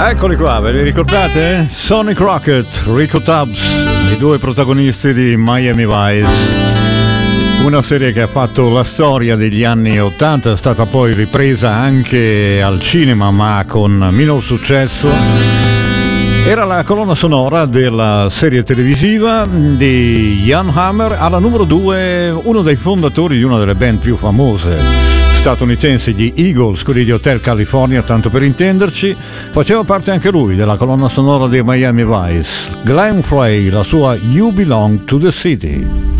Eccoli qua, ve li ricordate? Sonic Rocket, Rico Tubbs, i due protagonisti di Miami Vice. Una serie che ha fatto la storia degli anni 80, è stata poi ripresa anche al cinema ma con minor successo. Era la colonna sonora della serie televisiva di Jan Hammer, alla numero 2 uno dei fondatori di una delle band più famose statunitensi, gli Eagles, quelli di Hotel California, tanto per intenderci. Faceva parte anche lui della colonna sonora dei Miami Vice. Glenn Frey, la sua You Belong to the City.